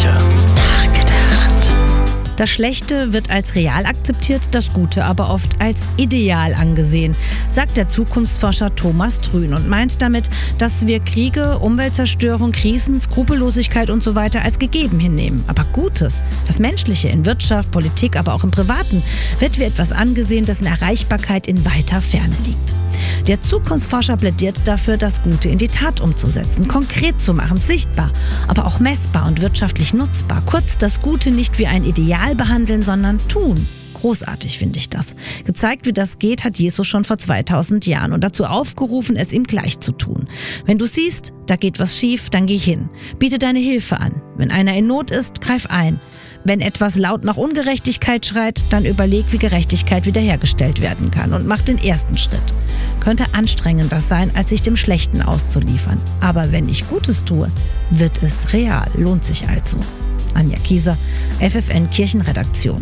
Nachdenkliche. Das Schlechte wird als real akzeptiert, das Gute aber oft als ideal angesehen, sagt der Zukunftsforscher Thomas Trün und meint damit, dass wir Kriege, Umweltzerstörung, Krisen, Skrupellosigkeit und so weiter als gegeben hinnehmen. Aber Gutes, das Menschliche in Wirtschaft, Politik, aber auch im Privaten, wird wie etwas angesehen, dessen Erreichbarkeit in weiter Ferne liegt. Der Zukunftsforscher plädiert dafür, das Gute in die Tat umzusetzen, konkret zu machen, sichtbar, aber auch messbar und wirtschaftlich nutzbar. Kurz, das Gute nicht wie ein Ideal behandeln, sondern tun. Großartig finde ich das. Gezeigt, wie das geht, hat Jesus schon vor 2000 Jahren und dazu aufgerufen, es ihm gleich zu tun. Wenn du siehst, da geht was schief, dann geh hin. Biete deine Hilfe an. Wenn einer in Not ist, greif ein. Wenn etwas laut nach Ungerechtigkeit schreit, dann überleg, wie Gerechtigkeit wiederhergestellt werden kann und mach den ersten Schritt. Könnte anstrengender sein, als sich dem Schlechten auszuliefern. Aber wenn ich Gutes tue, wird es real. Lohnt sich also. Anja Kieser, FFN Kirchenredaktion.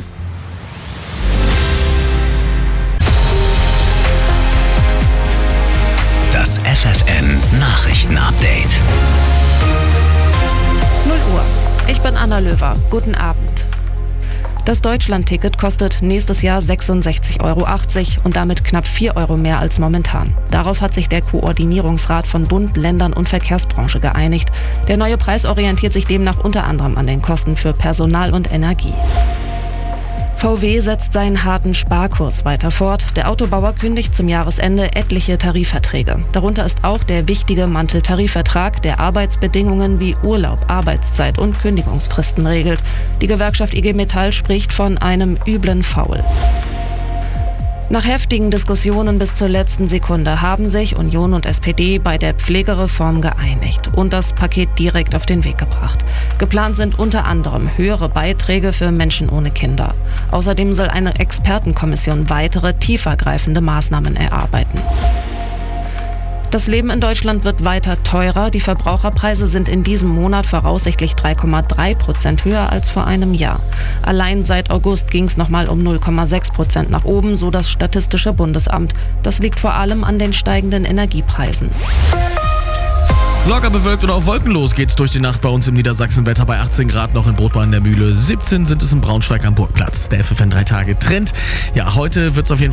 Das FFN Nachrichtenupdate. 0 Uhr. Ich bin Anna Löwer. Guten Abend. Das Deutschland-Ticket kostet nächstes Jahr 66,80 € und damit knapp 4 € mehr als momentan. Darauf hat sich der Koordinierungsrat von Bund, Ländern und Verkehrsbranche geeinigt. Der neue Preis orientiert sich demnach unter anderem an den Kosten für Personal und Energie. VW setzt seinen harten Sparkurs weiter fort. Der Autobauer kündigt zum Jahresende etliche Tarifverträge. Darunter ist auch der wichtige Manteltarifvertrag, der Arbeitsbedingungen wie Urlaub, Arbeitszeit und Kündigungsfristen regelt. Die Gewerkschaft IG Metall spricht von einem üblen Faul. Nach heftigen Diskussionen bis zur letzten Sekunde haben sich Union und SPD bei der Pflegereform geeinigt und das Paket direkt auf den Weg gebracht. Geplant sind unter anderem höhere Beiträge für Menschen ohne Kinder. Außerdem soll eine Expertenkommission weitere, tiefergreifende Maßnahmen erarbeiten. Das Leben in Deutschland wird weiter teurer. Die Verbraucherpreise sind in diesem Monat voraussichtlich 3,3% höher als vor einem Jahr. Allein seit August ging es nochmal um 0,6% nach oben, so das Statistische Bundesamt. Das liegt vor allem an den steigenden Energiepreisen. Locker bewölkt oder auch wolkenlos geht's durch die Nacht bei uns im Niedersachsenwetter bei 18 Grad noch in Brotbar in der Mühle. 17 sind es in Braunschweig am Burgplatz. Der FFN 3 Tage Trend. Ja, heute wird's auf jeden Fall